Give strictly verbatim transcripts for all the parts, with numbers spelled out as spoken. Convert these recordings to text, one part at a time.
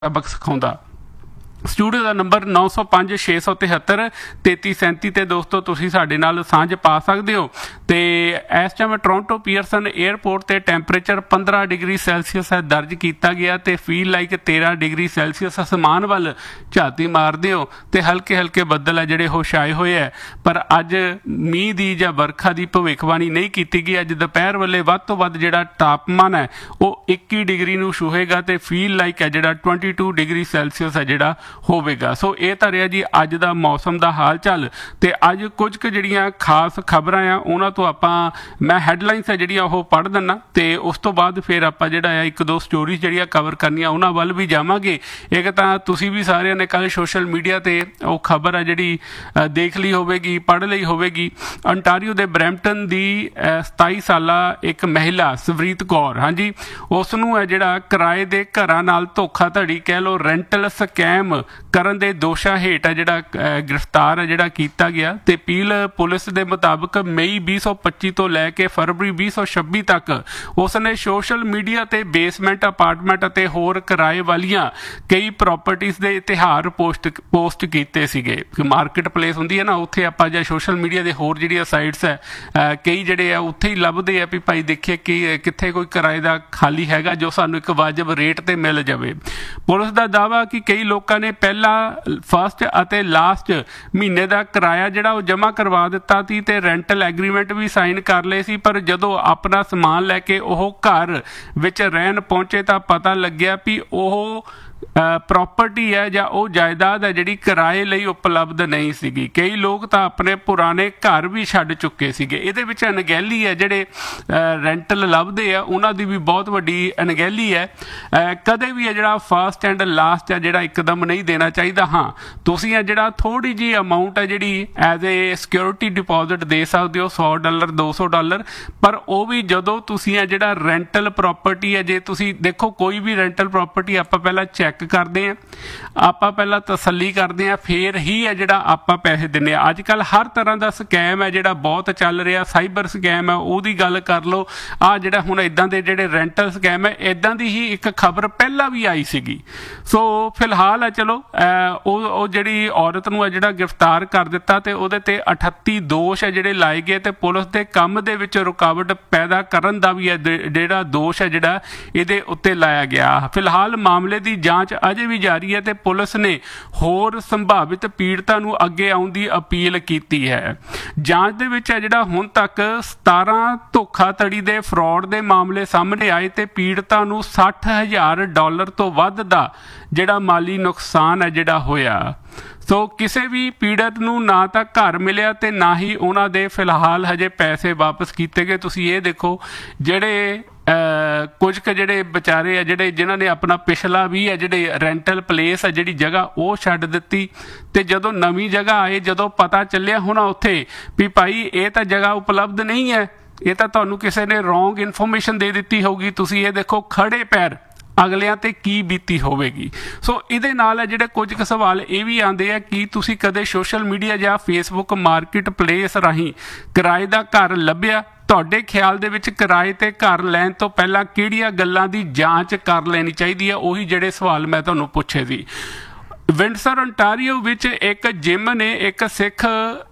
सबक सिखाउंदा। स्टूडियो का नंबर नौ सौ पाँच छे सौ तिहत्तर तेती सैंती ते दोस्तों तुसीं साडे नाल सांझ पा सकते हो। तो इस टाइम टोरंटो पीयरसन एयरपोर्ट ते टैंपरेचर पंद्रह डिग्री सैल्सीयस दर्ज किया गया तो फील लाइक तेरह डिग्री सैल्सीयस आसमान वाल झाती मारते हो तो हल्के हल्के बदल है जोड़े हो छाए हुए है, पर अज मीह की या बरखा की भविष्यवाणी नहीं की गई। अज दोपहर वेले वध तो वध जिहड़ा तापमान है वो इक्की डिग्री नूं छूहेगा तो फील लाइक है जिहड़ा ट्वेंटी टू डिग्री सैल्सीयस है जिहड़ा होवेगा। सो ये तो रहा जी अज का मौसम का हाल चाल। तो अज कुछ क जिहड़ियां खास खबरां आ उन्हां तो आपां मैं हैडलाइनस है जिहड़ियां ओह पढ़ दिना तो उस तो बाद फिर आपां जिहड़ा आ एक दो स्टोरीज जिहड़ियां कवर करनियां उन्हां वल भी जावांगे। एक तां तुसीं भी सारिਆਂ ने कल सोशल मीडिया ते ਉਹ खबर है जिहड़ी देख ली होवेगी पढ़ ਲਈ ਹੋਵੇਗੀ। अंटारियो ਦੇ ब्रैम्पटन ਦੀ सताई साला एक महिला ਸਵਰੀਤ ਕੌਰ हाँ जी ਉਸ ਨੂੰ है ਜਿਹੜਾ ਕਿਰਾਏ ਦੇ ਘਰਾਂ ਨਾਲ ਧੋਖਾਧੜੀ ਕਹਿ ਲਓ ਰੈਂਟਲ ਸਕੈਮ ਕਰਨ ਦੇ ਦੋਸ਼ਾਂ ਹੇਠ ਹੈ ਜਿਹੜਾ गिरफ्तार है ਜਿਹੜਾ ਕੀਤਾ ਗਿਆ। ਤੇ ਪੀਲ ਪੁਲਿਸ ਦੇ ਮੁਤਾਬਕ ਮਈ ਵੀਹ ਸੌ ਪੱਚੀ ਤੋਂ ਲੈ ਕੇ ਫਰਵਰੀ ਵੀਹ ਸੌ ਛੱਬੀ ਤੱਕ ਉਸ ਨੇ ਸੋਸ਼ਲ ਮੀਡੀਆ ਤੇ ਬੇਸਮੈਂਟ ਅਪਾਰਟਮੈਂਟ ਅਤੇ ਹੋਰ ਕਿਰਾਏ ਵਾਲੀਆਂ ਕਈ ਪ੍ਰਾਪਰਟੀਜ਼ ਦੇ ਇਸ਼ਤਿਹਾਰ ਪੋਸਟ ਪੋਸਟ ਕੀਤੇ ਸੀਗੇ। ਮਾਰਕੀਟ ਪਲੇਸ ਹੁੰਦੀ ਹੈ ਨਾ ਉੱਥੇ ਆਪਾਂ ਜਾਂ ਸੋਸ਼ਲ ਮੀਡੀਆ ਦੇ ਹੋਰ ਜਿਹੜੀਆਂ ਸਾਈਟਸ ਹੈ ਕਈ ਜਿਹੜੇ ਆ ਉੱਥੇ ਹੀ ਲੱਭਦੇ ਆ ਵੀ ਭਾਈ ਦੇਖੀਏ ਕਿ ਕਿੱਥੇ ਕੋਈ ਕਿਰਾਏ ਦਾ ਖਾਲੀ ਹੈਗਾ ਜੋ ਸਾਨੂੰ ਇੱਕ ਵਾਜਬ ਰੇਟ ਤੇ ਮਿਲ ਜਾਵੇ। ਪੁਲਿਸ ਦਾ ਦਾਅਵਾ ਕਿ ਕਈ ਲੋਕਾਂ ਨੇ ਪਹਿਲਾ ਫਸਟ ਅਤੇ ਲਾਸਟ ਮਹੀਨੇ ਦਾ ਕਿਰਾਇਆ ਜਿਹੜਾ ਉਹ ਜਮ੍ਹਾਂ ਕਰਵਾ ਦਿੱਤਾ ਸੀ ਤੇ ਰੈਂਟਲ ਐਗਰੀਮੈਂਟ ਵੀ ਸਾਈਨ ਕਰ ਲਏ ਸੀ, ਪਰ ਜਦੋਂ ਆਪਣਾ ਸਮਾਨ ਲੈ ਕੇ ਉਹ ਘਰ ਵਿੱਚ ਰਹਿਣ ਪਹੁੰਚੇ ਤਾਂ ਪਤਾ ਲੱਗਿਆ ਵੀ ਉਹ प्रॉपर्टी है ਜਾਂ ਉਹ ਜਾਇਦਾਦ ਹੈ ਜਿਹੜੀ ਕਿਰਾਏ ਲਈ ਉਪਲਬਧ ਨਹੀਂ ਸੀਗੀ। ਕਈ ਲੋਕ ਤਾਂ ਆਪਣੇ ਪੁਰਾਣੇ ਘਰ ਵੀ ਛੱਡ ਚੁੱਕੇ ਸੀਗੇ। ਇਹਦੇ ਵਿੱਚ ਅਣਗਹਿਲੀ ਹੈ ਜਿਹੜੇ ਰੈਂਟਲ ਲੱਭਦੇ ਆ ਉਹਨਾਂ ਦੀ ਵੀ ਬਹੁਤ ਵੱਡੀ ਅਣਗਹਿਲੀ ਹੈ। ਕਦੇ ਵੀ ਹੈ ਜਿਹੜਾ ਫਸਟ ਐਂਡ ਲਾਸਟ ਹੈ ਜਿਹੜਾ ਇੱਕਦਮ ਨਹੀਂ ਦੇਣਾ ਚਾਹੀਦਾ। ਹਾਂ ਤੁਸੀਂ ਹੈ ਜਿਹੜਾ ਥੋੜੀ ਜਿਹੀ ਅਮਾਊਂਟ ਹੈ ਜਿਹੜੀ ਐਜ਼ ਏ ਸਿਕਿਉਰਿਟੀ ਡਿਪੋਜ਼ਿਟ ਦੇ ਸਕਦੇ ਹੋ ਸੌ ਡਾਲਰ ਦੋ ਸੌ ਡਾਲਰ, ਪਰ ਉਹ ਵੀ ਜਦੋਂ ਤੁਸੀਂ ਹੈ ਜਿਹੜਾ ਰੈਂਟਲ ਪ੍ਰੋਪਰਟੀ ਹੈ ਜੇ ਤੁਸੀਂ ਦੇਖੋ ਕੋਈ ਵੀ ਰੈਂਟਲ ਪ੍ਰੋਪਰਟੀ ਆਪਾਂ ਪਹਿਲਾਂ ਚੈੱਕ ਕਰਦੇ ਆ ਆਪਾਂ ਪਹਿਲਾਂ ਤਸੱਲੀ ਕਰਦੇ ਆ ਫਿਰ ਹੀ ਹੈ ਜਿਹੜਾ ਆਪਾਂ ਪੈਸੇ ਦਿੰਦੇ ਆ। ਅੱਜ ਕੱਲ੍ਹ ਹਰ ਤਰ੍ਹਾਂ ਦਾ ਸਕੈਮ ਹੈ ਜਿਹੜਾ ਬਹੁਤ ਚੱਲ ਰਿਹਾ, ਸਾਈਬਰ ਸਕੈਮ ਹੈ ਉਹਦੀ ਗੱਲ ਕਰ ਲਓ। ਆਹ ਜਿਹੜਾ ਹੁਣ ਇੱਦਾਂ ਦੇ ਜਿਹੜੇ ਰੈਂਟਲ ਸਕੈਮ ਹੈ ਇੱਦਾਂ ਦੀ ਹੀ ਇੱਕ ਖਬਰ ਪਹਿਲਾਂ ਵੀ ਆਈ ਸੀਗੀ। ਸੋ ਫਿਲਹਾਲ ਹੈ ਚਲੋ ਉਹ ਉਹ ਜਿਹੜੀ ਔਰਤ ਨੂੰ ਹੈ ਜਿਹੜਾ ਗ੍ਰਿਫਤਾਰ ਕਰ ਦਿੱਤਾ ਤੇ ਉਹਦੇ ਤੇ ਅਠੱਤੀ ਦੋਸ਼ ਹੈ ਜਿਹੜੇ ਲਾਏ ਗਏ ਤੇ ਪੁਲਿਸ ਦੇ ਕੰਮ ਦੇ ਵਿੱਚ ਰੁਕਾਵਟ ਪੈਦਾ ਕਰਨ ਦਾ ਵੀ ਹੈ ਜਿਹੜਾ ਦੋਸ਼ ਹੈ ਜਿਹੜਾ ਇਹਦੇ ਉੱਤੇ ਲਾਇਆ ਗਿਆ। ਫਿਲਹਾਲ ਮਾਮਲੇ ਦੀ ਜਾਂਚ ਅਜੇ ਵੀ ਜਾਰੀ ਹੈ ਤੇ ਪੁਲਿਸ ਨੇ ਹੋਰ ਸੰਭਾਵਿਤ ਪੀੜਤਾਂ ਨੂੰ ਅੱਗੇ ਆਉਣ ਦੀ ਅਪੀਲ ਕੀਤੀ ਹੈ। ਜਾਂਚ ਦੇ ਵਿੱਚ ਹੈ ਜਿਹੜਾ ਹੁਣ ਤੱਕ ਸਤਾਰਾਂ ਧੋਖਾਧੜੀ ਦੇ ਫਰਾਡ ਦੇ ਮਾਮਲੇ ਸਾਹਮਣੇ ਆਏ ਤੇ ਪੀੜਤਾਂ ਨੂੰ ਸੱਠ ਹਜ਼ਾਰ ਡਾਲਰ ਤੋਂ ਵੱਧ ਦਾ ਜਿਹੜਾ ਮਾਲੀ ਨੁਕਸਾਨ ਹੈ ਜਿਹੜਾ ਹੋਇਆ। ਸੋ ਕਿਸੇ ਵੀ ਪੀੜਤ ਨੂੰ ਨਾ ਤਾਂ ਘਰ ਮਿਲਿਆ ਤੇ ਨਾ ਹੀ ਉਹਨਾਂ ਦੇ ਫਿਲਹਾਲ ਹਜੇ ਪੈਸੇ ਵਾਪਸ ਕੀਤੇ ਗਏ। ਤੁਸੀਂ ਇਹ ਦੇਖੋ ਜਿਹੜੇ ਕੁਝ ਕੁ ਜਿਹੜੇ ਵਿਚਾਰੇ ਆ ਜਿਹੜੇ ਜਿਨ੍ਹਾਂ ਨੇ ਆਪਣਾ ਪਿਛਲਾ ਵੀ ਹੈ ਜਿਹੜੇ ਰੈਂਟਲ ਪਲੇਸ ਹੈ ਜਿਹੜੀ ਜਗ੍ਹਾ ਉਹ ਛੱਡ ਦਿੱਤੀ ਤੇ ਜਦੋਂ ਨਵੀਂ ਜਗ੍ਹਾ ਆਏ ਜਦੋਂ ਪਤਾ ਚੱਲਿਆ ਹੋਣਾ ਉੱਥੇ ਵੀ ਭਾਈ ਇਹ ਤਾਂ ਜਗ੍ਹਾ ਉਪਲਬਧ ਨਹੀਂ ਹੈ, ਇਹ ਤਾਂ ਤੁਹਾਨੂੰ ਕਿਸੇ ਨੇ ਰੋਂਗ ਇਨਫੋਰਮੇਸ਼ਨ ਦੇ ਦਿੱਤੀ ਹੋਊਗੀ। ਤੁਸੀਂ ਇਹ ਦੇਖੋ ਖੜੇ ਪੈਰ ਅਗਲਿਆਂ ਤੇ ਕੀ ਬੀਤੀ ਹੋਵੇਗੀ। ਸੋ ਇਹਦੇ ਨਾਲ ਹੈ ਜਿਹੜੇ ਕੁਝ ਕੁ ਸਵਾਲ ਇਹ ਵੀ ਆਉਂਦੇ ਆ ਕਿ ਤੁਸੀਂ ਕਦੇ ਸੋਸ਼ਲ ਮੀਡੀਆ ਜਾਂ ਫੇਸਬੁੱਕ ਮਾਰਕੀਟ ਪਲੇਸ ਰਾਹੀਂ ਕਿਰਾਏ ਦਾ ਘਰ ਲੱਭਿਆ? ਤੁਹਾਡੇ ਖਿਆਲ ਦੇ ਵਿੱਚ ਕਿਰਾਏ ਤੇ ਘਰ ਲੈਣ ਤੋਂ ਪਹਿਲਾਂ ਕਿਹੜੀਆਂ ਗੱਲਾਂ ਦੀ ਜਾਂਚ ਕਰ ਲੈਣੀ ਚਾਹੀਦੀ ਹੈ? ਉਹੀ ਜਿਹੜੇ ਸਵਾਲ ਮੈਂ ਤੁਹਾਨੂੰ ਪੁੱਛੇ ਸੀ। ਵਿੰਡਸਰ ਅੰਟਾਰੀਓ ਵਿੱਚ ਇੱਕ ਜਿਮ ਨੇ ਇੱਕ ਸਿੱਖ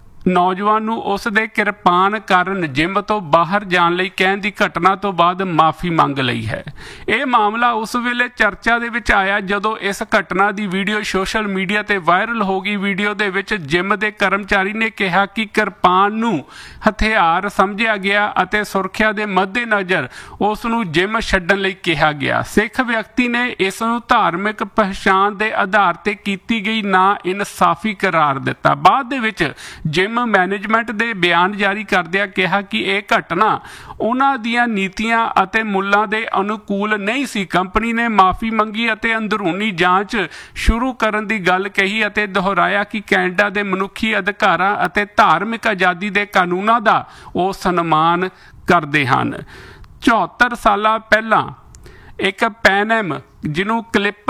ਨੌਜਵਾਨ ਨੂੰ ਉਸ ਦੇ ਕਿਰਪਾਨ ਕਾਰਨ ਜਿਮ ਤੋਂ ਬਾਹਰ ਜਾਣ ਲਈ ਕਹਿਣ ਦੀ ਘਟਨਾ ਤੋਂ ਬਾਅਦ ਮਾਫੀ ਮੰਗ ਲਈ ਹੈ। ਇਹ ਮਾਮਲਾ ਉਸ ਵੇਲੇ ਚਰਚਾ ਦੇ ਵਿੱਚ ਆਇਆ ਜਦੋਂ ਇਸ ਘਟਨਾ ਦੀ ਵੀਡੀਓ ਸੋਸ਼ਲ ਮੀਡੀਆ ਤੇ ਵਾਇਰਲ ਹੋ ਗਈ। ਵੀਡੀਓ ਦੇ ਵਿੱਚ ਜਿਮ ਦੇ ਕਰਮਚਾਰੀ ਨੇ ਕਿਹਾ ਕਿ ਕਿਰਪਾਨ ਨੂੰ ਹਥਿਆਰ ਸਮਝਿਆ ਗਿਆ ਅਤੇ ਸੁਰੱਖਿਆ ਦੇ ਮੱਦੇਨਜ਼ਰ ਉਸ ਨੂੰ ਜਿਮ ਛੱਡਣ ਲਈ ਕਿਹਾ ਗਿਆ। ਸਿੱਖ ਵਿਅਕਤੀ ਨੇ ਇਸ ਨੂੰ ਧਾਰਮਿਕ ਪਛਾਣ ਦੇ ਆਧਾਰ ਤੇ ਕੀਤੀ ਗਈ ਨਾ ਇਨਸਾਫੀ ਕਰਾਰ ਦਿੱਤਾ। ਬਾਅਦ ਦੇ ਵਿੱਚ ਜਿਮ ਮੈਨੇਜਮੈਂਟ ਦੇ ਬਿਆਨ ਜਾਰੀ ਕਰਦਿਆਂ ਕਿਹਾ ਕਿ ਇਹ ਘਟਨਾ ਉਹਨਾਂ ਦੀਆਂ ਨੀਤੀਆਂ ਅਤੇ ਮੁੱਲਾਂ ਦੇ ਅਨੁਕੂਲ ਨਹੀਂ ਸੀ। ਕੰਪਨੀ ਨੇ ਮਾਫੀ ਮੰਗੀ ਅਤੇ ਅੰਦਰੂਨੀ ਜਾਂਚ ਸ਼ੁਰੂ ਕਰਨ ਦੀ ਗੱਲ ਕਹੀ ਅਤੇ ਦੁਹਰਾਇਆ ਕਿ ਕੈਨੇਡਾ ਦੇ ਮਨੁੱਖੀ ਅਧਿਕਾਰਾਂ ਅਤੇ ਧਾਰਮਿਕ ਆਜ਼ਾਦੀ ਦੇ ਕਾਨੂੰਨਾਂ ਦਾ ਉਹ ਸਨਮਾਨ ਕਰਦੇ ਹਨ। ਚੌਹੱਤਰ ਸਾਲਾਂ ਪਹਿਲਾਂ ਇੱਕ ਪੈਨਮ ਜਿਹਨੂੰ ਕਲਿੱਪਰ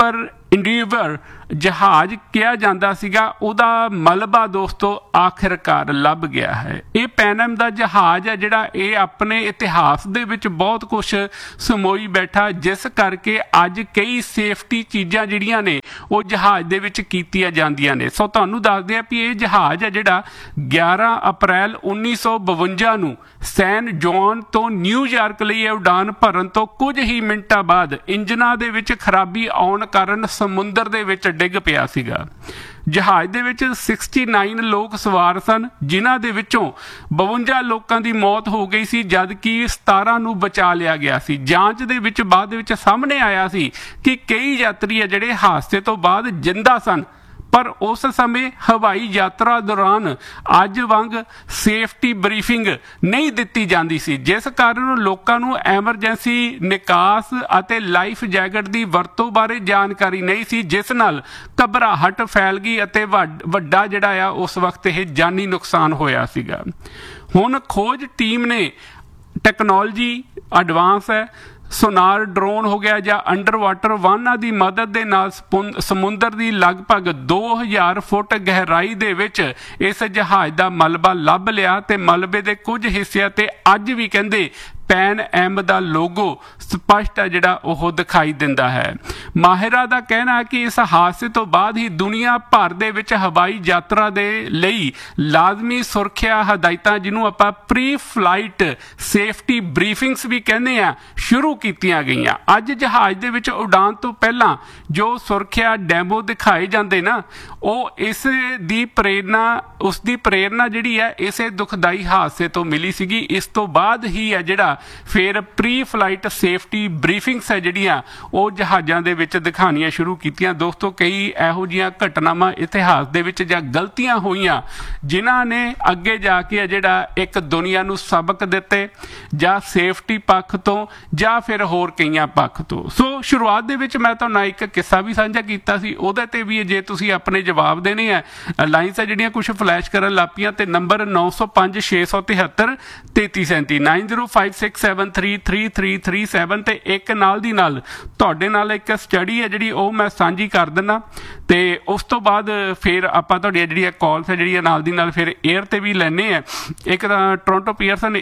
ਇੰਡੀਵਰ ਜਹਾਜ਼ ਕਿਹਾ ਜਾਂਦਾ ਸੀਗਾ, ਉਹਦਾ ਮਲਬਾ ਦੋਸਤੋ ਆਖਿਰਕਾਰ ਲੱਭ ਗਿਆ ਹੈ। ਇਹ ਪੈਨਮ ਦਾ ਜਹਾਜ਼ ਹੈ ਜਿਹੜਾ ਇਹ ਆਪਣੇ ਇਤਿਹਾਸ ਦੇ ਵਿੱਚ ਬਹੁਤ ਕੁਛ ਸਮੋਈ ਬੈਠਾ, ਜਿਸ ਕਰਕੇ ਅੱਜ ਕਈ ਸੇਫਟੀ ਚੀਜ਼ਾਂ ਜਿਹੜੀਆਂ ਨੇ ਉਹ ਜਹਾਜ਼ ਦੇ ਵਿੱਚ ਕੀਤੀਆਂ ਜਾਂਦੀਆਂ ਨੇ। ਸੋ ਤੁਹਾਨੂੰ ਦੱਸਦੇ ਆ ਵੀ ਇਹ ਜਹਾਜ਼ ਹੈ ਜਿਹੜਾ ਗਿਆਰਾਂ ਅਪ੍ਰੈਲ ਉੱਨੀ ਸੌ ਬਵੰਜਾ ਨੂੰ ਸੈਨ ਜੌਨ ਤੋਂ ਨਿਊਯਾਰਕ ਲਈ ਇਹ ਉਡਾਨ ਭਰਨ ਤੋਂ ਕੁਝ ਹੀ ਮਿੰਟਾਂ ਬਾਅਦ ਇੰਜਨਾਂ ਦੇ ਵਿੱਚ ਖਰਾਬੀ ਆਉਣ ਕਾਰਨ ਸਮੁੰਦਰ ਦੇ ਵਿੱਚ ਡਿੱਗ ਪਿਆ ਸੀਗਾ। ਜਹਾਜ਼ ਦੇ ਵਿੱਚ ਉਨਤਾਲੀ ਲੋਕ ਸਵਾਰ ਸਨ, ਜਿਨ੍ਹਾਂ ਦੇ ਵਿੱਚੋਂ ਬਵੰਜਾ ਲੋਕਾਂ ਦੀ ਮੌਤ ਹੋ ਗਈ ਸੀ, ਜਦਕਿ ਸਤਾਰਾਂ ਨੂੰ ਬਚਾ ਲਿਆ ਗਿਆ ਸੀ। ਜਾਂਚ ਦੇ ਵਿੱਚ ਬਾਅਦ ਵਿੱਚ ਸਾਹਮਣੇ ਆਇਆ ਸੀ ਕਿ ਕਈ ਯਾਤਰੀ ਆ ਜਿਹੜੇ ਹਾਦਸੇ ਤੋਂ ਬਾਅਦ ਜਿੰਦਾ ਸਨ, ਪਰ ਉਸ ਸਮੇਂ ਹਵਾਈ ਯਾਤਰਾ ਦੌਰਾਨ ਅੱਜ ਵਾਂਗ ਸੇਫਟੀ ਬਰੀਫਿੰਗ ਨਹੀਂ ਦਿੱਤੀ ਜਾਂਦੀ ਸੀ, ਜਿਸ ਕਾਰਨ ਲੋਕਾਂ ਨੂੰ ਐਮਰਜੈਂਸੀ ਨਿਕਾਸ ਅਤੇ ਲਾਈਫ ਜੈਕਟ ਦੀ ਵਰਤੋਂ ਬਾਰੇ ਜਾਣਕਾਰੀ ਨਹੀਂ ਸੀ, ਜਿਸ ਨਾਲ ਘਬਰਾਹਟ ਫੈਲ ਗਈ ਅਤੇ ਵੱਡਾ ਜਿਹੜਾ ਆ ਉਸ ਵਕਤ ਇਹ ਜਾਨੀ ਨੁਕਸਾਨ ਹੋਇਆ ਸੀਗਾ। ਹੁਣ ਖੋਜ ਟੀਮ ਨੇ ਟੈਕਨੋਲੋਜੀ ਐਡਵਾਂਸ ਹੈ, ਸੋਨਾਰ ਡਰੋਨ ਹੋ ਗਿਆ ਜਾਂ ਅੰਡਰ ਵਾਟਰ ਵਾਹਨਾਂ ਦੀ ਮਦਦ ਦੇ ਨਾਲ ਸਮੁੰਦਰ ਦੀ ਲਗਭਗ ਦੋ ਹਜ਼ਾਰ ਫੁੱਟ ਗਹਿਰਾਈ ਦੇ ਵਿੱਚ ਇਸ ਜਹਾਜ਼ ਦਾ ਮਲਬਾ ਲੱਭ ਲਿਆ ਤੇ ਮਲਬੇ ਦੇ ਕੁਝ ਹਿੱਸਿਆਂ ਤੇ ਅੱਜ ਵੀ ਕਹਿੰਦੇ ਪੈਨ ਐਮ ਦਾ ਲੋਗੋ ਸਪਸ਼ਟ ਹੈ ਜਿਹੜਾ ਉਹ ਦਿਖਾਈ ਦਿੰਦਾ ਹੈ। ਮਾਹਿਰਾਂ ਦਾ ਕਹਿਣਾ ਹੈ ਕਿ ਇਸ ਹਾਦਸੇ ਤੋਂ ਬਾਅਦ ਹੀ ਦੁਨੀਆ ਭਰ ਦੇ ਵਿੱਚ ਹਵਾਈ ਯਾਤਰਾ ਦੇ ਲਈ ਲਾਜ਼ਮੀ ਸੁਰੱਖਿਆ ਹਦਾਇਤਾਂ, ਜਿਹਨੂੰ ਆਪਾਂ ਪ੍ਰੀ ਫਲਾਈਟ ਸੇਫਟੀ ਬਰੀਫਿੰਗਸ ਵੀ ਕਹਿੰਦੇ ਆ, ਸ਼ੁਰੂ ਕੀਤੀਆਂ ਗਈਆਂ। ਅੱਜ ਜਹਾਜ਼ ਦੇ ਵਿੱਚ ਉਡਾਨ ਤੋਂ ਪਹਿਲਾਂ ਜੋ ਸੁਰੱਖਿਆ ਡੈਮੋ ਦਿਖਾਏ ਜਾਂਦੇ ਨਾ, ਉਹ ਇਸ ਦੀ ਪ੍ਰੇਰਨਾ ਉਸ ਦੀ ਪ੍ਰੇਰਨਾ ਜਿਹੜੀ ਹੈ ਇਸੇ ਦੁਖਦਾਈ ਹਾਦਸੇ ਤੋਂ ਮਿਲੀ ਸੀਗੀ। ਇਸ ਤੋਂ ਬਾਅਦ ਹੀ ਹੈ ਜਿਹੜਾ ਫਿਰ ਪ੍ਰੀ ਫਲਾਈਟ ਸੇਫਟੀ ਬਰੀਫਿੰਗਸ ਹੈ ਜਿਹੜੀਆਂ ਉਹ ਜਹਾਜ਼ਾਂ ਦੇ ਵਿੱਚ ਦਿਖਾਉਣੀਆਂ ਸ਼ੁਰੂ ਕੀਤੀਆਂ। ਦੋਸਤੋ, ਕਈ ਇਹੋ ਜਿਹੀਆਂ ਘਟਨਾਵਾਂ ਇਤਿਹਾਸ ਦੇ ਵਿੱਚ ਜਾਂ ਗਲਤੀਆਂ ਹੋਈਆਂ ਜਿਨ੍ਹਾਂ ਨੇ ਅੱਗੇ ਜਾ ਕੇ ਜਿਹੜਾ ਇੱਕ ਦੁਨੀਆ ਨੂੰ ਸਬਕ ਦਿੱਤੇ, ਜਾਂ ਸੇਫਟੀ ਪੱਖ ਤੋਂ ਜਾਂ ਫਿਰ ਹੋਰ ਕਈਆਂ ਪੱਖ ਤੋਂ। ਸੋ ਸ਼ੁਰੂਆਤ ਦੇ ਵਿੱਚ ਮੈਂ ਤੁਹਾਨੂੰ ਇੱਕ ਕਿੱਸਾ ਵੀ ਸਾਂਝਾ ਕੀਤਾ ਸੀ, ਉਹਦੇ ਤੇ ਵੀ ਜੇ ਤੁਸੀਂ ਆਪਣੇ ਜਵਾਬ ਦੇਣੇ ਆ, ਲਾਈਨਸ ਹੈ ਜਿਹੜੀਆਂ ਕੁਛ ਫਲੈਸ਼ ਕਰਨ ਲੱਗ ਪਈਆਂ, ਤੇ ਨੰਬਰ ਨੌ ਸੌ ਪੰਜ ਛੇ ਸੌ ਤਿਹੱਤਰ ਤੇਤੀ ਸੈਂਤੀ nine zero five six seven three three three three seven ਤੇ ਇੱਕ ਨਾਲ ਦੀ ਨਾਲ ਤੁਹਾਡੇ ਨਾਲ ਇੱਕ ਸਟੱਡੀ ਹੈ ਜਿਹੜੀ ਉਹ ਮੈਂ ਸਾਂਝੀ ਕਰ ਦਿੰਦਾ, ਤੇ ਉਸ ਤੋਂ ਬਾਅਦ ਫਿਰ ਆਪਾਂ ਤੁਹਾਡੀਆਂ ਜਿਹੜੀਆਂ ਕਾਲਸ ਹੈ ਜਿਹੜੀਆਂ ਨਾਲ ਦੀ ਨਾਲ ਫਿਰ 에ਅਰ ਤੇ ਵੀ ਲੈਣੇ ਆ। ਇੱਕ ਤਾਂ ਟੋਰਾਂਟੋ ਪੀਅਰਸਨ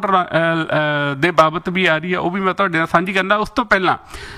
에ਅਰਪੋਰਟ ਦੇ ਬਾਬਤ ਵੀ ਆ ਰਹੀ ਹੈ, ਉਹ ਵੀ ਮੈਂ ਤੁਹਾਡੇ ਨਾਲ ਸਾਂਝੀ ਕਰਦਾ। ਉਸ ਤੋਂ ਪਹਿਲਾਂ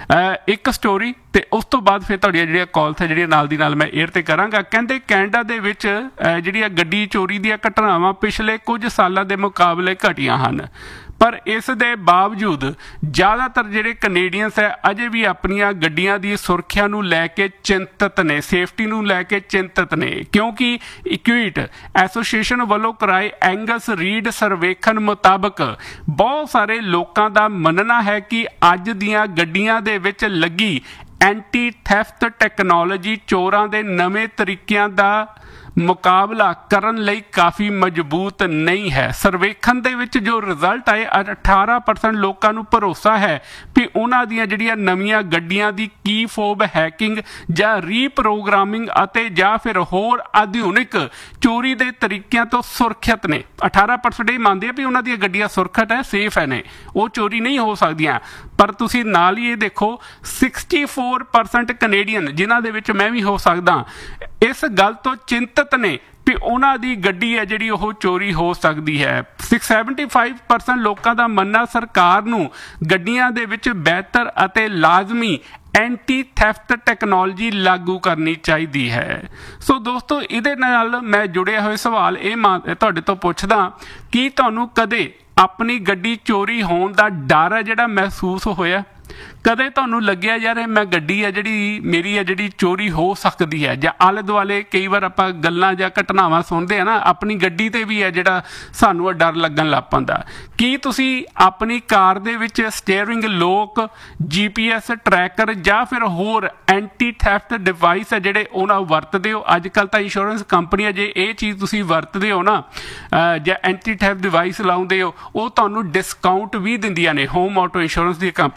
ਇੱਕ ਸਟੋਰੀ ਤੇ ਉਸ ਤੋਂ ਬਾਅਦ ਫਿਰ ਤੁਹਾਡੀਆਂ ਜਿਹੜੀਆਂ ਕਾਲਸ ਹੈ ਜਿਹੜੀਆਂ ਨਾਲ ਦੀ ਨਾਲ ਮੈਂ 에ਅਰ ਤੇ ਕਰਾਂਗਾ। ਕਹਿੰਦੇ ਕੈਨੇਡਾ ਦੇ ਵਿੱਚ ਜਿਹੜੀਆਂ ਗੱਡੀ ਚੋਰੀ ਦੀਆਂ ਘਟਨਾਵਾਂ ਪਿਛਲੇ ਕੁਝ ਸਾਲਾਂ ਦੇ ਮੁਕਾਬਲੇ ਘਟੀਆਂ ਹਨ, ਪਰ ਇਸ ਦੇ ਬਾਵਜੂਦ ਜ਼ਿਆਦਾਤਰ ਜਿਹੜੇ ਕੈਨੇਡੀਅਨਸ ਹੈ ਅਜੇ ਵੀ ਆਪਣੀਆਂ ਗੱਡੀਆਂ ਦੀ ਸੁਰੱਖਿਆ ਨੂੰ ਲੈ ਕੇ ਚਿੰਤਤ ਨੇ, ਸੇਫਟੀ ਨੂੰ ਲੈ ਕੇ ਚਿੰਤਤ ਨੇ, ਕਿਉਂਕਿ ਇਕੁਇਟ ਐਸੋਸੀਏਸ਼ਨ ਵੱਲੋਂ ਕਰਾਏ ਐਂਗਸ ਰੀਡ ਸਰਵੇਖਣ ਮੁਤਾਬਕ ਬਹੁਤ ਸਾਰੇ ਲੋਕਾਂ ਦਾ ਮੰਨਣਾ ਹੈ ਕਿ ਅੱਜ ਦੀਆਂ ਗੱਡੀਆਂ ਦੇ ਵਿੱਚ ਲੱਗੀ ਐਂਟੀ ਥੈਫਟ ਟੈਕਨੋਲੋਜੀ ਚੋਰਾਂ ਦੇ ਨਵੇਂ ਤਰੀਕਿਆਂ ਦਾ ਮੁਕਾਬਲਾ ਕਰਨ ਲਈ ਕਾਫੀ ਮਜ਼ਬੂਤ ਨਹੀਂ ਹੈ। ਸਰਵੇਖਣ ਦੇ ਵਿੱਚ ਜੋ ਰਿਜ਼ਲਟ ਆਏ, ਅਠਾਰਾਂ ਪਰਸੈਂਟ ਲੋਕਾਂ ਨੂੰ ਭਰੋਸਾ ਹੈ ਕਿ ਉਹਨਾਂ ਦੀਆਂ ਜਿਹੜੀਆਂ ਨਵੀਆਂ ਗੱਡੀਆਂ ਦੀ ਕੀ ਫੋਬ ਹੈਕਿੰਗ ਜਾਂ ਰੀਪ੍ਰੋਗਰਾਮਿੰਗ ਅਤੇ ਜਾਂ ਫਿਰ ਹੋਰ ਆਧੁਨਿਕ ਚੋਰੀ ਦੇ ਤਰੀਕਿਆਂ ਤੋਂ ਸੁਰੱਖਿਅਤ ਨੇ। ਅਠਾਰਾਂ ਪਰਸੈਂਟ ਇਹ ਮੰਨਦੇ ਆ ਵੀ ਉਹਨਾਂ ਦੀਆਂ ਗੱਡੀਆਂ ਸੁਰੱਖਿਅਤ ਹੈ, ਸੇਫ ਹੈ ਨੇ, ਉਹ ਚੋਰੀ ਨਹੀਂ ਹੋ ਸਕਦੀਆਂ। ਪਰ ਤੁਸੀਂ ਨਾਲ ਹੀ ਇਹ ਦੇਖੋ ਸਿਕਸਟੀ ਫੋਰ ਪਰਸੈਂਟ ਕੈਨੇਡੀਅਨ, ਜਿਨ੍ਹਾਂ ਦੇ ਵਿੱਚ ਮੈਂ ਵੀ ਹੋ ਸਕਦਾ, ਇਸ ਗੱਲ ਤੋਂ ਚਿੰਤਤ ਨੇ ਵੀ ਉਹਨਾਂ ਦੀ ਗੱਡੀ ਹੈ ਜਿਹੜੀ ਉਹ ਚੋਰੀ ਹੋ ਸਕਦੀ ਹੈ। ਸੈਵਨਟੀ ਫਾਈਵ ਪਰਸੈਂਟ ਲੋਕਾਂ ਦਾ ਮੰਨਣਾ ਸਰਕਾਰ ਨੂੰ ਗੱਡੀਆਂ ਦੇ ਵਿੱਚ ਬਿਹਤਰ ਅਤੇ ਲਾਜ਼ਮੀ ਐਂਟੀ ਥੈਫਟ ਟੈਕਨੋਲੋਜੀ ਲਾਗੂ ਕਰਨੀ ਚਾਹੀਦੀ ਹੈ। ਸੋ ਦੋਸਤੋ, ਇਹਦੇ ਨਾਲ ਮੈਂ ਜੁੜਿਆ ਹੋਏ ਸਵਾਲ ਇਹ ਤੁਹਾਡੇ ਤੋਂ ਪੁੱਛਦਾ ਕਿ ਤੁਹਾਨੂੰ ਕਦੇ ਆਪਣੀ ਗੱਡੀ ਚੋਰੀ ਹੋਣ ਦਾ ਡਰ ਹੈ ਜਿਹੜਾ ਮਹਿਸੂਸ ਹੋਇਆ? ਕਦੇ ਤੁਹਾਨੂੰ ਲੱਗਿਆ ਯਾਰ ਇਹ ਮੈਂ ਗੱਡੀ ਹੈ ਜਿਹੜੀ ਮੇਰੀ ਹੈ ਜਿਹੜੀ ਚੋਰੀ ਹੋ ਸਕਦੀ ਹੈ? ਜਾਂ ਆਲੇ ਦੁਆਲੇ ਕਈ ਵਾਰ ਆਪਾਂ ਗੱਲਾਂ ਜਾਂ ਘਟਨਾਵਾਂ ਸੁਣਦੇ ਆ ਨਾ, ਆਪਣੀ ਗੱਡੀ ਤੇ ਵੀ ਹੈ ਜਿਹੜਾ ਸਾਨੂੰ ਇਹ ਡਰ ਲੱਗਣ ਲੱਗ ਪੈਂਦਾ। ਕੀ ਤੁਸੀਂ ਆਪਣੀ ਕਾਰ ਦੇ ਵਿੱਚ ਸਟੀਅਰਿੰਗ ਲੋਕ, ਜੀ ਪੀ ਐਸ ਟਰੈਕਰ ਜਾਂ ਫਿਰ ਹੋਰ ਐਂਟੀ ਥੈਫਟ ਡਿਵਾਈਸ ਹੈ ਜਿਹੜੇ ਉਹਨਾਂ ਵਰਤਦੇ ਹੋ? ਅੱਜ ਕੱਲ੍ਹ ਤਾਂ ਇੰਸ਼ੋਰੈਂਸ ਕੰਪਨੀਆਂ ਜੇ ਇਹ ਚੀਜ਼ ਤੁਸੀਂ ਵਰਤਦੇ ਹੋ ਨਾ, ਜਾਂ ਐਂਟੀ ਥੈਫਟ ਡਿਵਾਈਸ ਲਾਉਂਦੇ ਹੋ, ਉਹ ਤੁਹਾਨੂੰ ਡਿਸਕਾਊਂਟ ਵੀ ਦਿੰਦੀਆਂ ਨੇ, ਹੋਮ ਆਟੋ ਇੰਸ਼ੋਰੈਂਸ ਦੀਆਂ ਕੰਪਨੀਆਂ। ਸੋ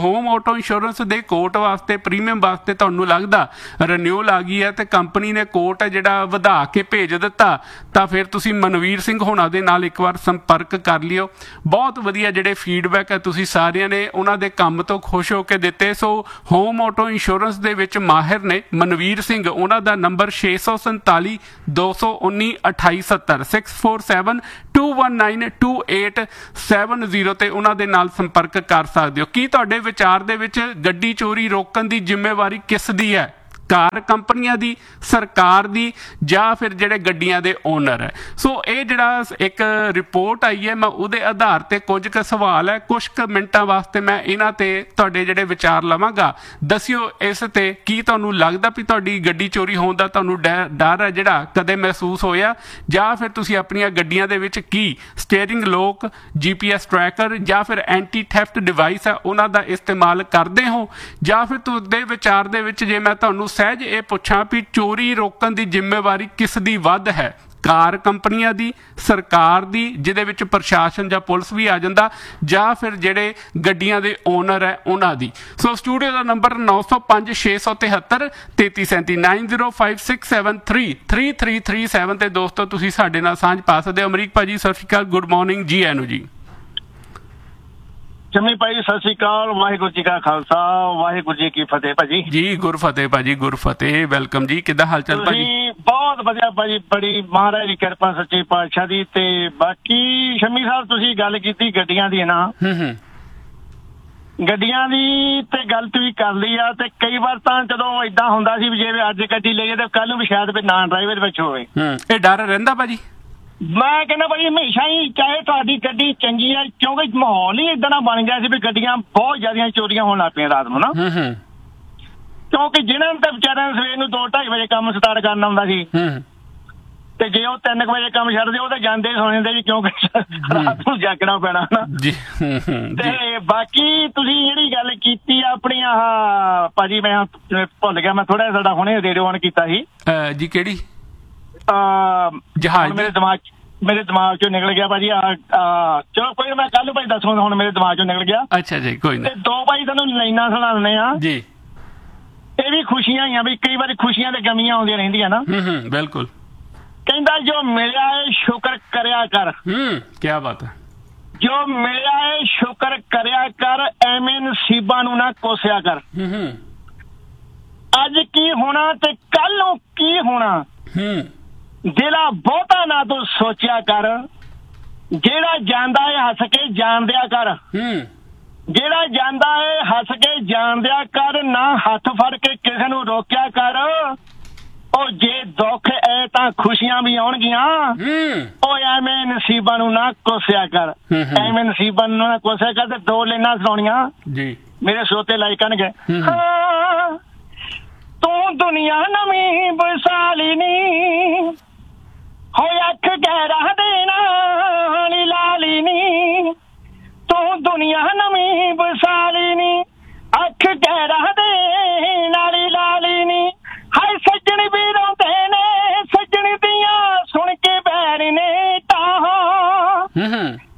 ਹੋਮ ਆਟੋ ਇੰਸ਼ੋਰੈਂਸ ਦੇ ਕੋਟ ਵਾਸਤੇ ਪ੍ਰੀਮੀਅਮ ਵਾਸਤੇ ਤੁਹਾਨੂੰ ਲੱਗਦਾ ਰਿਨਿਊਲ ਆ ਗਈ ਹੈ ਤੇ ਕੰਪਨੀ ਨੇ ਕੋਟ ਹੈ ਜਿਹੜਾ ਵਧਾ ਕੇ ਭੇਜ ਦਿੱਤਾ, ਤਾਂ ਫਿਰ ਤੁਸੀਂ ਮਨਵੀਰ ਸਿੰਘ ਹੋਣਾ ਦੇ ਨਾਲ ਇੱਕ ਵਾਰ ਸੰਪਰਕ ਕਰ ਲਿਓ। ਬਹੁਤ ਵਧੀਆ ਜਿਹੜੇ ਫੀਡਬੈਕ ਹੈ ਤੁਸੀਂ ਸਾਰਿਆਂ ਨੇ ਉਹਨਾਂ ਦੇ ਕੰਮ ਤੋਂ ਖੁਸ਼ ਹੋ ਕੇ ਦਿੱਤੇ। ਸੋ ਹੋਮ ਆਟੋ ਇੰਸ਼ੋਰੈਂਸ ਦੇ ਵਿੱਚ ਮਾਹਿਰ ਨੇ ਮਨਵੀਰ ਸਿੰਘ, ਉਹਨਾਂ ਦਾ ਨੰਬਰ ਛੇ ਸੌ ਸੰਤਾਲੀ ਦੋ ਸੌ ਉੱਨੀ ਅਠਾਈ ਸੱਤਰ six four seven to one nine to eight seven zero ਤੇ ਉਹਨਾਂ ਦੇ ਨਾਲ ਸੰਪਰਕ ਕਰ ਸਕਦੇ ਹੋ। ਕੀ ਤੁਹਾਡੇ ਵਿਚਾਰ ਦੇ ਵਿੱਚ ਗੱਡੀ ਚੋਰੀ ਰੋਕਣ ਦੀ ਜ਼ਿੰਮੇਵਾਰੀ ਕਿਸ ਦੀ ਹੈ? ਕਾਰ ਕੰਪਨੀਆਂ ਦੀ, ਸਰਕਾਰ ਦੀ, ਜਾਂ ਫਿਰ ਜਿਹੜੇ ਗੱਡੀਆਂ ਦੇ ਓਨਰ ਹੈ? ਸੋ ਇਹ ਜਿਹੜਾ ਇੱਕ ਰਿਪੋਰਟ ਆਈ ਹੈ, ਮੈਂ ਉਹਦੇ ਆਧਾਰ ਤੇ ਕੁਝ ਕੁ ਸਵਾਲ ਹੈ, ਕੁਝ ਕੁ ਮਿੰਟਾਂ ਵਾਸਤੇ ਮੈਂ ਇਹਨਾਂ ਤੇ ਤੁਹਾਡੇ ਜਿਹੜੇ ਵਿਚਾਰ ਲਵਾਂਗਾ। ਦੱਸਿਓ ਇਸ ਤੇ ਕੀ ਤੁਹਾਨੂੰ ਲੱਗਦਾ ਵੀ ਤੁਹਾਡੀ ਗੱਡੀ ਚੋਰੀ ਹੋਣ ਦਾ ਤੁਹਾਨੂੰ ਡਰ ਹੈ ਜਿਹੜਾ ਕਦੇ ਮਹਿਸੂਸ ਹੋਇਆ, ਜਾਂ ਫਿਰ ਤੁਸੀਂ ਆਪਣੀਆਂ ਗੱਡੀਆਂ ਦੇ ਵਿੱਚ ਕੀ ਸਟੀਅਰਿੰਗ ਲੋਕ, ਜੀਪੀਐਸ ਟਰੈਕਰ ਜਾਂ ਫਿਰ ਐਂਟੀ ਥੈਫਟ ਡਿਵਾਈਸ ਹੈ ਉਹਨਾਂ ਦਾ ਇਸਤੇਮਾਲ ਕਰਦੇ ਹੋ? ਜਾਂ ਫਿਰ ਤੁਹਾਡੇ ਵਿਚਾਰ ਦੇ ਵਿੱਚ ਜੇ ਮੈਂ ਤੁਹਾਨੂੰ ਸਹਿਜ ਇਹ ਪੁੱਛਾਂ ਵੀ ਚੋਰੀ ਰੋਕਣ ਦੀ ਜ਼ਿੰਮੇਵਾਰੀ ਕਿਸ ਦੀ ਵੱਧ ਹੈ, ਕਾਰ ਕੰਪਨੀਆਂ ਦੀ, ਸਰਕਾਰ ਦੀ ਜਿਹਦੇ ਵਿੱਚ ਪ੍ਰਸ਼ਾਸਨ ਜਾਂ ਪੁਲਿਸ ਵੀ ਆ ਜਾਂਦਾ, ਜਾਂ ਫਿਰ ਜਿਹੜੇ ਗੱਡੀਆਂ ਦੇ ਓਨਰ ਹੈ ਉਹਨਾਂ ਦੀ? ਸੋ ਸਟੂਡੀਓ ਦਾ ਨੰਬਰ ਨੌ ਸੌ ਪੰਜ ਛੇ ਸੌ ਤਿਹੱਤਰ ਤੇਤੀ ਸੈਂਤੀ nine zero five six seven three three three three seven ਤੇ ਦੋਸਤੋ ਤੁਸੀਂ ਸਾਡੇ ਨਾਲ ਸਾਂਝ ਪਾ ਸਕਦੇ ਹੋ। ਅਮਰੀਕ ਭਾਜੀ ਸਤਿ ਸ਼੍ਰੀ ਅਕਾਲ, ਗੁੱਡ ਮਾਰਨਿੰਗ ਜੀ। ਐਨੂ ਜੀ ਜੰਮੀ ਭਾਈ ਸਤਿ ਸ਼੍ਰੀ ਅਕਾਲ, ਵਾਹਿਗੁਰੂ ਜੀ ਕਾ ਖਾਲਸਾ, ਵਾਹਿਗੁਰੂ ਜੀ ਕੀ ਫਤਿਹ ਭਾਜੀ। ਜੀ ਗੁਰਫਤਿਹ ਭਾਜੀ, ਗੁਰਫਤਿਹ। ਵੈਲਕਮ ਜੀ, ਕਿੱਦਾਂ ਹਾਲ ਚਾਲ ਭਾਜੀ? ਬਹੁਤ ਵਧੀਆ ਭਾਜੀ, ਬੜੀ ਮਹਾਰਾਜ ਦੀ ਕਿਰਪਾ ਸੱਚੇ ਪਾਤਸ਼ਾਹ ਦੀ। ਤੇ ਬਾਕੀ ਸ਼ਮੀ ਸਾਹਿਬ ਤੁਸੀਂ ਗੱਲ ਕੀਤੀ ਗੱਡੀਆਂ ਦੀ ਨਾ, ਹੂੰ ਹੂੰ ਗੱਡੀਆਂ ਦੀ ਤੇ ਗੱਲ ਤੁਸੀਂ ਕਰ ਲਈ ਆ। ਤੇ ਕਈ ਵਾਰ ਤਾਂ ਜਦੋਂ ਏਦਾਂ ਹੁੰਦਾ ਸੀ ਵੀ ਜਿਵੇਂ ਅੱਜ ਗੱਡੀ ਲਈਏ ਤੇ ਕੱਲ ਨੂੰ ਵੀ ਸ਼ਾਇਦ ਵੀ ਨਾ ਡਰਾਈਵਰ ਵਿੱਚ ਹੋਵੇ, ਇਹ ਡਰ ਰਹਿੰਦਾ ਭਾਜੀ। ਮੈਂ ਕਹਿੰਦਾ ਭਾਜੀ ਹਮੇਸ਼ਾ ਹੀ, ਚਾਹੇ ਤੁਹਾਡੀ ਗੱਡੀ ਚੰਗੀ ਹੈ, ਕਿਉਂਕਿ ਮਾਹੌਲ ਹੀ ਏਦਾਂ ਦਾ ਬਣ ਗਿਆ ਸੀ ਵੀ ਗੱਡੀਆਂ ਬਹੁਤ ਜ਼ਿਆਦੀਆਂ ਚੋਰੀਆਂ ਹੋਣ ਲੱਗ ਪਈਆਂ ਰਾਤ ਨੂੰ ਨਾ। ਕਿਉਂਕਿ ਜਿਹਨਾਂ ਨੂੰ ਤਾਂ ਵਿਚਾਰਿਆਂ ਨੂੰ ਸਵੇਰ ਨੂੰ ਦੋ ਢਾਈ ਵਜੇ ਕੰਮ ਸਟਾਰਟ ਕਰਨਾ ਹੁੰਦਾ ਸੀ, ਤੇ ਜੇ ਉਹ ਤਿੰਨ ਕੁ ਵਜੇ ਕੰਮ ਛੱਡਦੇ ਉਹ ਤਾਂ ਜਾਂਦੇ ਸੌ ਜਾਂਦੇ ਜੀ, ਕਿਉਂਕਿ ਰਾਤ ਨੂੰ ਜਾਗਣਾ ਪੈਣਾ ਨਾ। ਤੇ ਬਾਕੀ ਤੁਸੀਂ ਜਿਹੜੀ ਗੱਲ ਕੀਤੀ ਆਪਣੀ ਆਹ ਭਾਜੀ, ਮੈਂ ਭੁੱਲ ਗਿਆ, ਮੈਂ ਥੋੜਾ ਜਿਹਾ ਸਾਡਾ ਹੁਣੇ ਰੇਡੀਓ ਆਨ ਕੀਤਾ ਸੀ ਜੀ। ਕਿਹੜੀ ਜਹਾਜ਼? ਮੇਰੇ ਦਿਮਾਗ ਮੇਰੇ ਦਿਮਾਗ ਚੋਂ ਨਿਕਲ ਗਿਆ ਭਾਜੀ। ਚਲੋ ਕੋਈ, ਮੈਂ ਕੱਲ ਭਾਈ ਦੱਸੂਗਾ, ਹੁਣ ਮੇਰੇ ਦਿਮਾਗ ਚੋਂ ਨਿਕਲ ਗਿਆ। ਅੱਛਾ ਜੀ, ਕੋਈ ਨਾ। ਦੋ ਭਾਈ ਤੁਹਾਨੂੰ ਲਾਈਨਾਂ ਸੁਣਾ ਦਿੰਦੇ ਆ ਜੀ। ਇਹ ਵੀ ਖੁਸ਼ੀਆਂ ਹੀ ਆ ਵੀ ਕਈ ਵਾਰੀ ਖੁਸ਼ੀਆਂ ਤੇ ਗਮੀਆਂ ਆਉਂਦੀਆਂ ਰਹਿੰਦੀਆਂ ਨਾ। ਬਿਲਕੁਲ। ਕਹਿੰਦਾ ਜੋ ਮਿਲਿਆ ਏ ਸ਼ੁਕਰ ਕਰਿਆ ਕਰ। ਹੂੰ, ਕੀ ਬਾਤ ਹੈ। ਜੋ ਮਿਲਿਆ ਏ ਸ਼ੁਕਰ ਕਰਿਆ ਕਰ, ਐਵੇਂ ਨਸੀਬਾਂ ਨੂੰ ਨਾ ਕੋਸਿਆ ਕਰ। ਅੱਜ ਕੀ ਹੋਣਾ ਤੇ ਕੱਲ ਨੂੰ ਕੀ ਹੋਣਾ, ਦਿਲਾ ਬਹੁਤਾ ਨਾ ਤੂੰ ਸੋਚਿਆ ਕਰ। ਜਿਹੜਾ ਜਾਂਦਾ ਏ ਹੱਸ ਕੇ ਜਾਣ ਦਿਆ ਕਰ। ਜਿਹੜਾ ਜਾਂਦਾ ਏ ਹੱਸ ਕੇ ਜਾਣ ਦਿਆ ਕਰ, ਨਾ ਹੱਥ ਫੜ ਕੇ ਕਿਸੇ ਨੂੰ ਰੋਕਿਆ ਕਰ। ਉਹ ਜੇ ਦੁੱਖ ਐ ਤਾਂ ਖੁਸ਼ੀਆਂ ਵੀ ਆਉਣਗੀਆਂ। ਉਹ ਐਵੇਂ ਨਸੀਬਾਂ ਨੂੰ ਨਾ ਕੋਸਿਆ ਕਰ, ਐਵੇਂ ਨਸੀਬਾਂ ਨੂੰ ਨਾ ਕੋਸਿਆ ਕਰ। ਤੇ ਦੋ ਲੈਣਾ ਸੁਣਾਉਣੀਆਂ ਜੀ, ਮੇਰੇ ਸੋਤੇ ਲਾਈ ਕਰਨਗੇ। ਤੂੰ ਦੁਨੀਆ ਨਵੀਂ ਬਸਾਲੀ ਨੀ, ਹੋ ਅੱਖ ਗਹਿਰਾ ਦੇਣਾ ਨੀ ਲਾਲੀ ਨੀ। ਤੂੰ ਦੁਨੀਆ ਨਵੀਂ ਬਸਾਲੀ ਨੀ, ਅੱਖ ਗਹਿਰਾ ਦੇਣਾ ਨੀ ਲਾਲੀ ਨੀ। ਹਾਏ ਸੱਜਣ ਵੀ ਰੋਂਦੇ ਨੇ, ਸੱਜਣ ਦੀਆਂ ਸੁਣ ਕੇ ਬੈਰ ਨੇ ਤਾਂ।